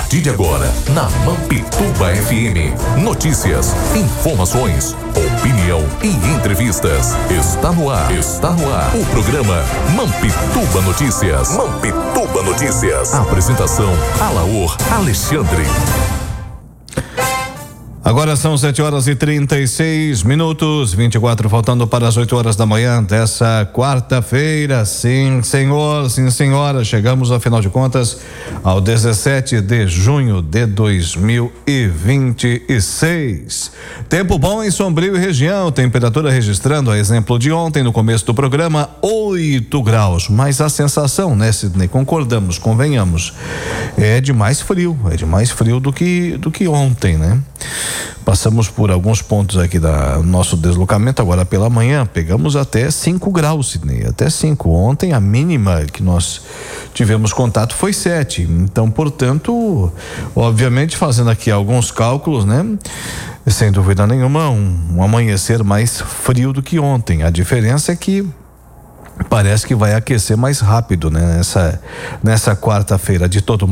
partir de agora, na Mampituba FM, notícias, informações, opinião e entrevistas. Está no ar, o programa Mampituba Notícias. Mampituba Notícias. Apresentação, Alaor Alexandre. Agora são 7h36, 24 faltando para as 8 horas da manhã dessa quarta-feira. Sim, senhor, sim, senhora, chegamos, afinal de contas, ao 17 de junho de 2026. Tempo bom em Sombrio e região, temperatura registrando, a exemplo de ontem, no começo do programa, 8 graus. Mas a sensação, né, Sidney, concordamos, convenhamos, é de mais frio do que ontem, né? Passamos por alguns pontos aqui da nosso deslocamento agora pela manhã, pegamos até 5 graus, Sidney, até 5. Ontem a mínima que nós tivemos contato foi 7. Então, portanto, obviamente fazendo aqui alguns cálculos, né? Sem dúvida nenhuma, um amanhecer mais frio do que ontem. A diferença é que parece que vai aquecer mais rápido, né? Nessa quarta-feira. De todo